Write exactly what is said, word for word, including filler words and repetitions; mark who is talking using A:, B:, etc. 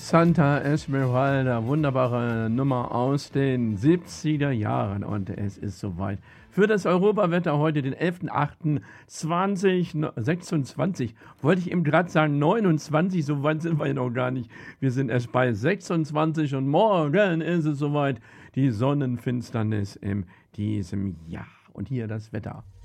A: Santa Esmeralda, wunderbare Nummer aus den siebziger Jahren und es ist soweit. Für das Europawetter heute, den elften achten zweitausendsechsundzwanzig, wollte ich eben gerade sagen neunundzwanzig, so weit sind wir ja noch gar nicht. Wir sind erst bei sechsundzwanzig und morgen ist es soweit, die Sonnenfinsternis in diesem Jahr. Und hier das Wetter.